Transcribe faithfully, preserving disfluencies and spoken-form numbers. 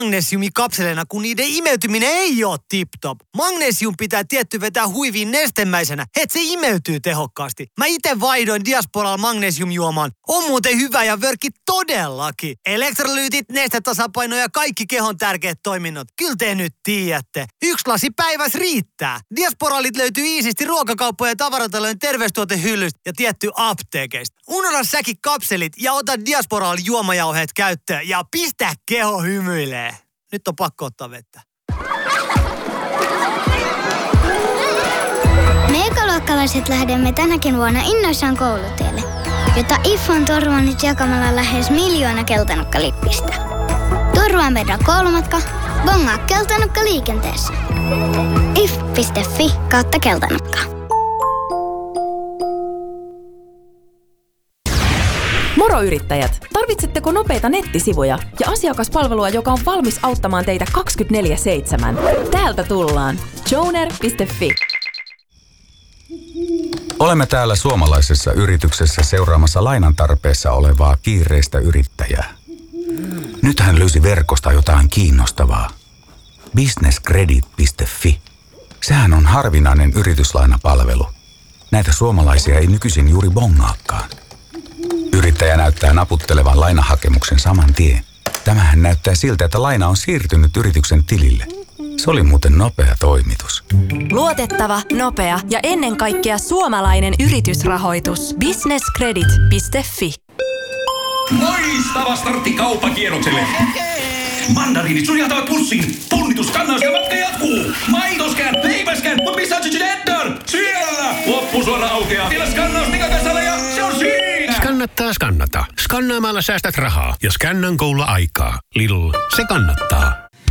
magnesiumikapseleina, kun niiden imeytyminen ei ole tip-top. Magnesium pitää tietty vetää huiviin nestemäisenä, et se imeytyy tehokkaasti. Mä ite vaihdoin Diasporalla magnesiumjuomaan. On muuten hyvä ja vörkki todellakin. Elektrolyytit, nestetasapaino ja kaikki kehon tärkeät toiminnot. Kyllä te nyt tiedätte. Yksi lasi päivässä riittää. Diasporalit löytyy iisisti ruokakauppojen ja tavaratalojen terveystuotehyllystä ja tietty apteekeista. Unohda säkin kapselit ja ota Diasporal juomajauheet käyttöön ja pistä keho hymyilee. Nyt on pakko ottaa vettä. Me ekaluokkalaiset lähdemme tänäkin vuonna innoissaan koulutielle, jota I F on turvannut jakamalla lähes miljoona keltanukkalippistä. Turvaa meidän koulumatka, bongaa keltanukka liikenteessä. if piste fi kautta keltanukka. Moro yrittäjät! Tarvitsetteko nopeita nettisivuja ja asiakaspalvelua, joka on valmis auttamaan teitä kaksikymmentäneljä seitsemän? Täältä tullaan. joner piste fi. Olemme täällä suomalaisessa yrityksessä seuraamassa lainan tarpeessa olevaa kiireistä yrittäjää. Nyt hän löysi verkosta jotain kiinnostavaa. business credit piste fi. Sehän on harvinainen yrityslainapalvelu. Näitä suomalaisia ei nykyisin juuri bongaakaan. Yrittäjä näyttää naputtelevan lainahakemuksen saman tien. Tämähän näyttää siltä, että laina on siirtynyt yrityksen tilille. Se oli muuten nopea toimitus. Luotettava, nopea ja ennen kaikkea suomalainen yritysrahoitus. business credit piste fi. Loistava startti kauppakierrokselle. Mandariinit sujahtavat pussiin. Punnitus, kannaus ja matka jatkuu. Maitoskään, leipäskään, mutta missä on Chichinetter? Siellä! Loppusuora aukeaa. Vielä skannaus Nikakasalle ja se on siinä! Skannattaa skannata. Skannaamalla säästät rahaa ja skannaan koululla aikaa. Lidl, se kannattaa.